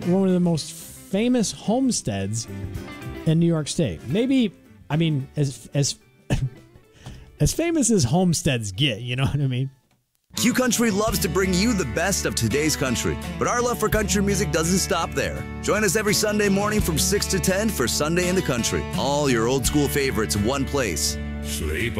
one of the most famous homesteads in New York State. Maybe, I mean, as famous as homesteads get, you know what I mean? Q Country loves to bring you the best of today's country, but our love for country music doesn't stop there. Join us every Sunday morning from 6 to 10 for Sunday in the Country. All your old school favorites in one place. Sleep